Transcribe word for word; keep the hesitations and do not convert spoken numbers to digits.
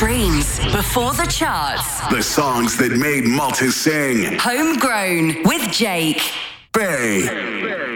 streams, before the charts. The songs that made Malta sing. Homegrown with Jake. Bay.